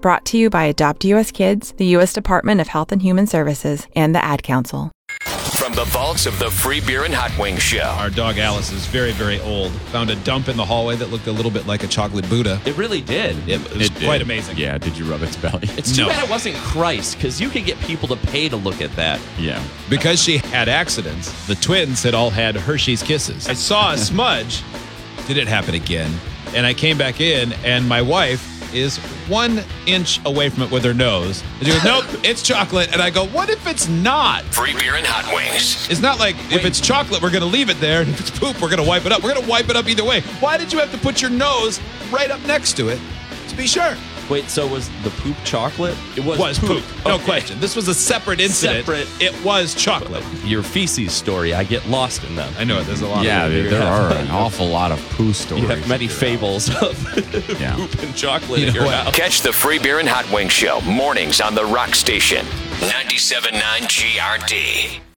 Brought to you by Adopt U.S. Kids, the U.S. Department of Health and Human Services, and the Ad Council. From the vaults of the Free Beer and Hot Wings Show. Our dog Alice is very, very old. Found a dump in the hallway that looked a little bit like a chocolate Buddha. It really did. It was quite amazing. Yeah, did you rub its belly? It's too bad it wasn't Christ, because you could get people to pay to look at that. Yeah. Because she had accidents, the twins had all had Hershey's Kisses. I saw a smudge. Did it happen again? And I came back in, and my wife is 1 inch away from it with her nose. And she goes, nope, it's chocolate. And I go, what if it's not? Free Beer and Hot Wings. It's not like if it's chocolate, we're going to leave it there. And if it's poop, we're going to wipe it up. We're going to wipe it up either way. Why did you have to put your nose right up next to it to be sure? Wait, so was the poop chocolate? It Was poop. No Okay. question. This was a separate incident. It was chocolate. Your feces story, I get lost in them. I know it. There's a lot Yeah, of it. there are an awful lot of poo stories. You have many fables of Yeah. poop and chocolate You in know your what? house. Catch the Free Beer and Hot Wings Show mornings on the Rock Station. 97.9 GRD.